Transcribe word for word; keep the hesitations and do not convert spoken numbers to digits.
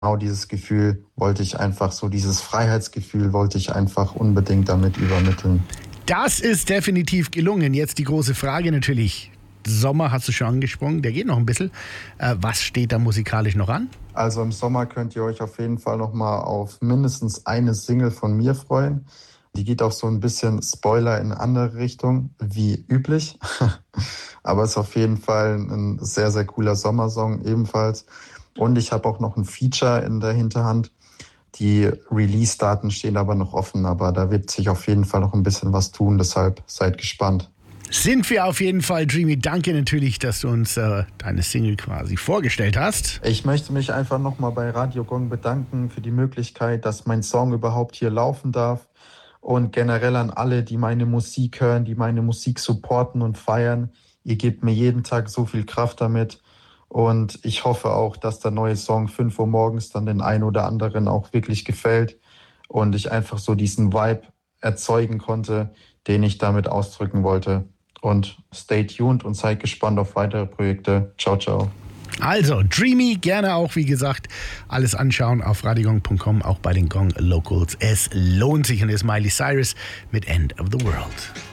genau dieses Gefühl wollte ich einfach, so dieses Freiheitsgefühl wollte ich einfach unbedingt damit übermitteln. Das ist definitiv gelungen. Jetzt die große Frage natürlich. Sommer hast du schon angesprochen, der geht noch ein bisschen. Äh, was steht da musikalisch noch an? Also im Sommer könnt ihr euch auf jeden Fall nochmal auf mindestens eine Single von mir freuen. Die geht auch so ein bisschen Spoiler in eine andere Richtung, wie üblich. Aber ist auf jeden Fall ein sehr, sehr cooler Sommersong ebenfalls. Und ich habe auch noch ein Feature in der Hinterhand. Die Release-Daten stehen aber noch offen, aber da wird sich auf jeden Fall noch ein bisschen was tun, deshalb seid gespannt. Sind wir auf jeden Fall, Dreamy. Danke natürlich, dass du uns äh, deine Single quasi vorgestellt hast. Ich möchte mich einfach nochmal bei Radio Gong bedanken für die Möglichkeit, dass mein Song überhaupt hier laufen darf. Und generell an alle, die meine Musik hören, die meine Musik supporten und feiern. Ihr gebt mir jeden Tag so viel Kraft damit. Und ich hoffe auch, dass der neue Song fünf Uhr morgens dann den einen oder anderen auch wirklich gefällt. Und ich einfach so diesen Vibe erzeugen konnte, den ich damit ausdrücken wollte. Und stay tuned und seid gespannt auf weitere Projekte. Ciao, ciao. Also, Dreamy, gerne auch, wie gesagt, alles anschauen auf radiogong punkt com, auch bei den Gong Locals. Es lohnt sich. Und jetzt Miley Cyrus mit End of the World.